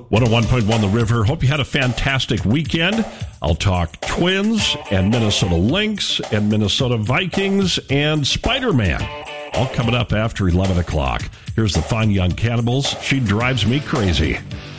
101.1 The River. Hope you had a fantastic weekend. I'll talk Twins and Minnesota Lynx and Minnesota Vikings and Spider-Man. All coming up after 11 o'clock. Here's the Fine Young Cannibals. She drives me crazy.